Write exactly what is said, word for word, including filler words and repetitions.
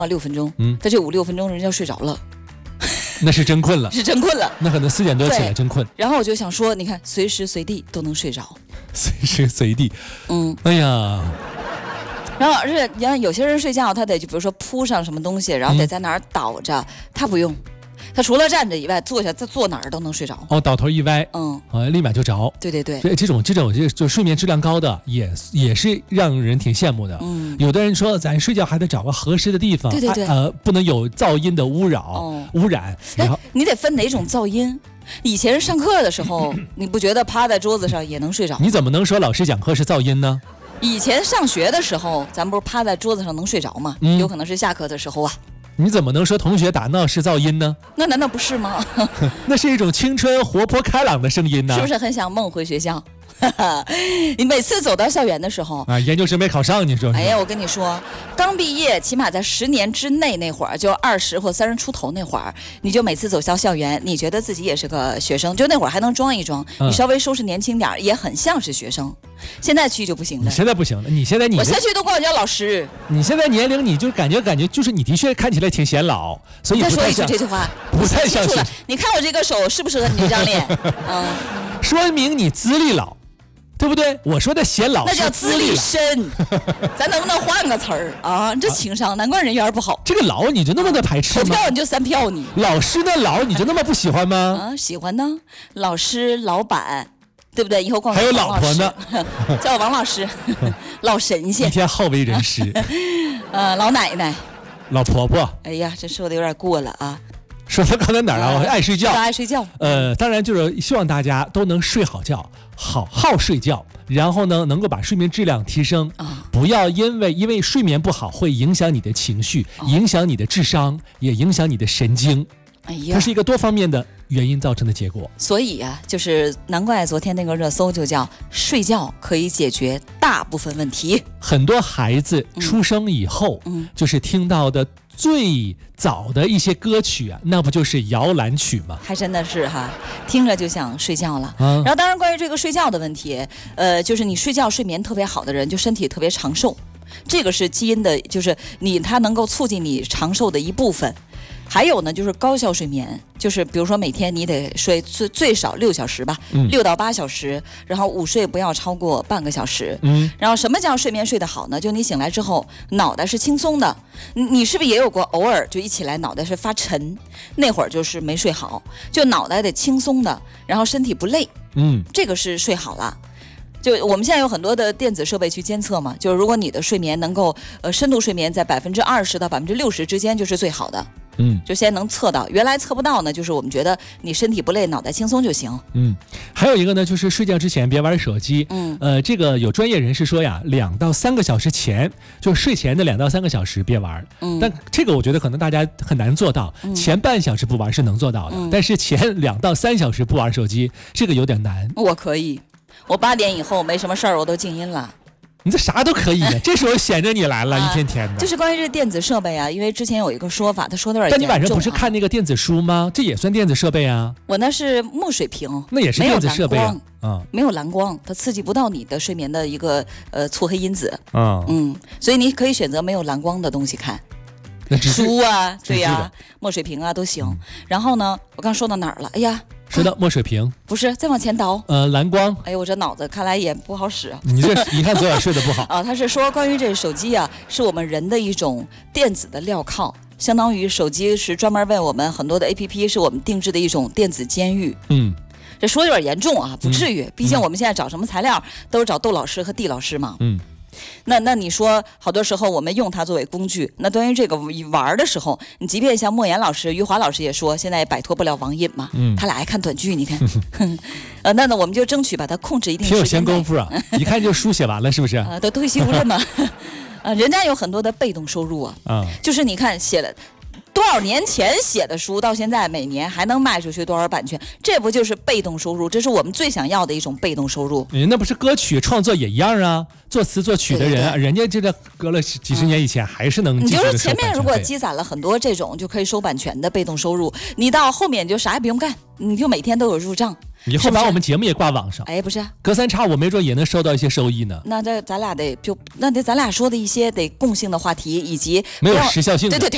啊，六分钟，嗯，他这五六分钟人家睡着了。 那是真困了， 是真困了。 那可能四点多起来真困。 然后我就想说，你看，随时随地都能睡着， 随时随地， 嗯， 哎呀。 然后而且你看，有些人睡觉他得就比如说铺上什么东西，然后得在哪儿倒着，嗯、他不用。他除了站着以外，坐下，他坐哪儿都能睡着。 哦，倒头一歪， 嗯， 啊，立马就着。 对对对， 这这种这种就就睡眠质量高的，也也是让人挺羡慕的。嗯，有的人说咱睡觉还得找个合适的地方， 对对对， 呃，不能有噪音的污扰、哦、污染。然后你得分哪种噪音。以前上课的时候，你不觉得趴在桌子上也能睡着？ 你怎么能说老师讲课是噪音呢？ 以前上学的时候，咱不是趴在桌子上能睡着吗？嗯，有可能是下课的时候啊。 你怎么能说同学打闹是噪音呢？ 那难道不是吗？ 那是一种青春活泼开朗的声音呢。 是不是很想梦回学校？你每次走到校园的时候啊，研究生没考上，你说？ 哎呀，我跟你说，刚毕业，起码在十年之内那会儿，就二十或三十出头那会儿，你就每次走向校园，你觉得自己也是个学生，就那会儿还能装一装，嗯、你稍微收拾年轻点，也很像是学生。现在去就不行了。 你现在不行了，你现在你我现在去都管我叫老师。 你现在年龄，你就感觉感觉就是你的确看起来挺显老，所以再说一句这句话， 不太像是。 你看我这个手适不适合你这张脸？嗯， 说明你资历老。对不对？我说的显老那叫资历深，咱能不能换个词儿啊？这情商，难怪人缘不好。 这个老你就那么的排斥吗？ 投票你就三票你。 老师的老你就那么不喜欢吗？ 啊，喜欢呢。老师、老板，对不对？以后光还有老婆呢， 叫我王老师，老神仙， 一天好为人师。 呃，老奶奶， 老婆婆。 哎呀，这说的有点过了啊。 说到刚才哪儿了？我爱睡觉， 爱睡觉。 呃，当然就是希望大家都能睡好觉，好好睡觉，然后呢，能够把睡眠质量提升啊，不要因为因为睡眠不好会影响你的情绪，哦、影响你的智商，也影响你的神经。哎呀，它是一个多方面的原因造成的结果。 所以啊，就是难怪昨天那个热搜就叫“睡觉可以解决大部分问题”。 很多孩子出生以后，嗯，就是听到的最早的一些歌曲啊，那不就是摇篮曲吗？ 还真的是哈，听着就想睡觉了。嗯、然后当然关于这个睡觉的问题，呃，就是你睡觉睡眠特别好的人，就身体特别长寿，这个是基因的，就是你它能够促进你长寿的一部分。还有呢，就是高效睡眠，就是比如说每天你得睡最最少六小时吧，嗯、六到八小时，然后午睡不要超过半个小时。嗯，然后什么叫睡眠睡得好呢？就你醒来之后脑袋是轻松的，你你是不是也有过偶尔就一起来脑袋是发沉，那会儿就是没睡好，就脑袋得轻松的，然后身体不累，嗯，这个是睡好了。就我们现在有很多的电子设备去监测嘛，就是如果你的睡眠能够呃深度睡眠在百分之二十到百分之六十之间就是最好的。嗯，就现在能测到，原来测不到呢，就是我们觉得你身体不累，脑袋轻松就行。 嗯，还有一个呢，就是睡觉之前别玩手机。嗯，呃，这个有专业人士说呀，两到三个小时前，就是睡前的两到三个小时别玩。嗯，但这个我觉得可能大家很难做到，嗯、前半小时不玩是能做到的，嗯、但是前两到三小时不玩手机，这个有点难。 我可以，我八点以后没什么事儿，我都静音了。 你这啥都可以呢，这时候闲着你来了，啊、一天天的。 就是关于这电子设备啊，因为之前有一个说法，他说的有点严重。 但你晚上不是看那个电子书吗？这也算电子设备啊。 我那是墨水屏， 那也是电子设备啊。 嗯，没有蓝光，它刺激不到你的睡眠的一个呃促黑因子。嗯嗯，所以你可以选择没有蓝光的东西看。书啊，对呀、啊，墨水屏啊都行。嗯、然后呢，我刚说到哪儿了？哎呀。 说到墨水屏， 不是再往前倒， 呃，蓝光。 哎呦，我这脑子看来也不好使。 你这一看昨晚睡得不好啊。他是说关于这手机啊，是我们人的一种电子的镣铐，相当于手机是专门为我们很多的 A P P 是我们定制的一种电子监狱。嗯，这说的有点严重啊，不至于，嗯、毕竟我们现在找什么材料都是找窦老师和地老师嘛。嗯。那那你说，好多时候我们用它作为工具。那关于这个玩的时候，你即便像莫言老师、余华老师也说，现在也摆脱不了网瘾嘛。嗯，他俩爱看短剧，你看。呃，那那我们就争取把它控制一定时间。 挺有闲工夫啊，一看就书写完了，是不是？ 啊，都退休了嘛。呃，人家有很多的被动收入啊。啊，就是你看写了。多少年前写的书，到现在每年还能卖出去多少版权？这不就是被动收入？这是我们最想要的一种被动收入。 嗯、那不是歌曲创作也一样啊？作词作曲的人，对对对人家这个隔了几十年以前还是能、嗯。 你就是前面如果积攒了很多这种就可以收版权的被动收入，你到后面就啥也不用干，你就每天都有入账。 以后把我们节目也挂网上， 哎，不是， 隔三差五没准也能收到一些收益呢。 那这咱俩得就那得咱俩说的一些得共性的话题，以及没有时效性的， 对对对。